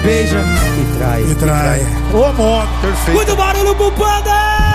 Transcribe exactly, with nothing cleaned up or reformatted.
beija e trai. E trai. Ô, amor. Perfeito. Muito barulho pro Panda!